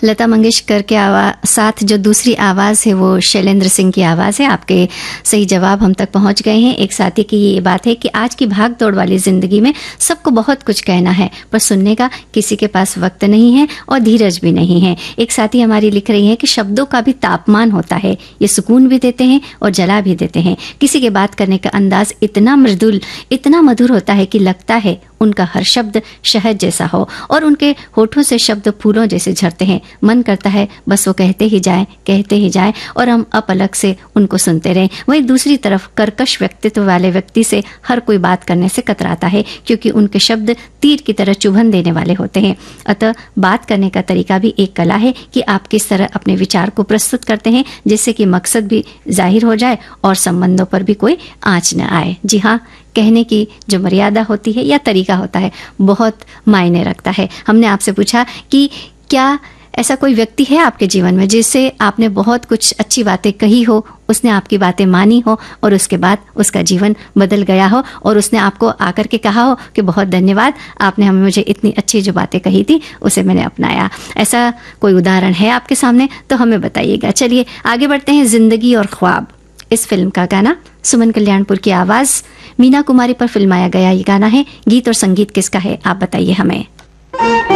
लता मंगेशकर के साथ जो दूसरी आवाज़ है वो शैलेंद्र सिंह की आवाज़ है। आपके सही जवाब हम तक पहुंच गए हैं। एक साथी की ये बात है कि आज की भाग दौड़ वाली ज़िंदगी में सबको बहुत कुछ कहना है, पर सुनने का किसी के पास वक्त नहीं है और धीरज भी नहीं है। एक साथी हमारी लिख रही है कि शब्दों का भी तापमान होता है, ये सुकून भी देते हैं और जला भी देते हैं। किसी के बात करने का अंदाज इतना मृदुल, इतना मधुर होता है कि लगता है उनका हर शब्द शहद जैसा हो और उनके होठों से शब्द फूलों जैसे झरते हैं। मन करता है बस वो कहते ही जाए और हम अपलक से उनको सुनते रहें। वहीं दूसरी तरफ कर्कश व्यक्तित्व वाले व्यक्ति से हर कोई बात करने से कतराता है, क्योंकि उनके शब्द तीर की तरह चुभन देने वाले होते हैं। अतः बात करने का तरीका भी एक कला है कि आप किस तरह अपने विचार को प्रस्तुत करते हैं, जिससे कि मकसद भी जाहिर हो जाए और संबंधों पर भी कोई आंच न आए। जी हाँ, कहने की जो मर्यादा होती है या तरीका होता है बहुत मायने रखता है। हमने आपसे पूछा कि क्या ऐसा कोई व्यक्ति है आपके जीवन में जिससे आपने बहुत कुछ अच्छी बातें कही हो, उसने आपकी बातें मानी हो और उसके बाद उसका जीवन बदल गया हो और उसने आपको आकर के कहा हो कि बहुत धन्यवाद, आपने हमें मुझे इतनी अच्छी जो बातें कही थी उसे मैंने अपनाया। ऐसा कोई उदाहरण है आपके सामने तो हमें बताइएगा। चलिए आगे बढ़ते हैं। जिंदगी और ख्वाब इस फिल्म का गाना, सुमन कल्याणपुर की आवाज, मीना कुमारी पर फिल्माया गया ये गाना है। गीत और संगीत किसका है आप बताइए हमें।